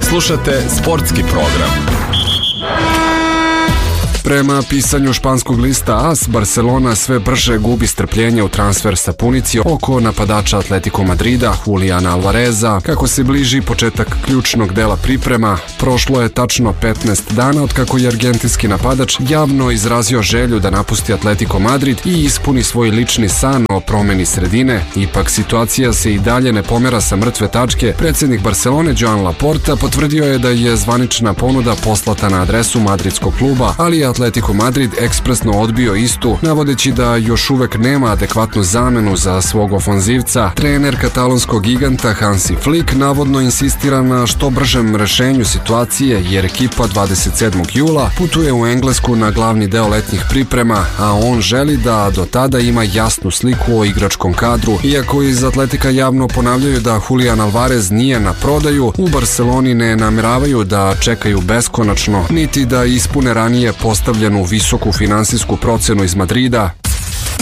Slušate sportski program. Prema pisanju španskog lista AS, Barcelona sve brže gubi strpljenje u transfer sapunici oko napadača Atletico Madrida, Juliana Alvareza. Kako se bliži početak ključnog dela priprema, prošlo je tačno 15 dana od kako je argentinski napadač javno izrazio želju da napusti Atletico Madrid i ispuni svoj lični san o promeni sredine. Ipak situacija se i dalje ne pomera sa mrtve tačke. Predsjednik Barcelone Joan Laporta potvrdio je da je zvanična ponuda poslata na adresu madridskog kluba, ali je Atletico Madrid ekspresno odbio istu, navodeći da još uvek nema adekvatnu zamenu za svog ofanzivca. Trener katalonskog giganta Hansi Flick navodno insistira na što bržem rešenju situacije, jer ekipa 27. jula putuje u Englesku na glavni deo letnjih priprema, a on želi da do tada ima jasnu sliku o igračkom kadru. Iako iz Atletika javno ponavljaju da Julian Alvarez nije na prodaju, u Barceloni ne nameravaju da čekaju beskonačno, niti da ispune ranije postavljenu visoku finansijsku procenu iz Madrida.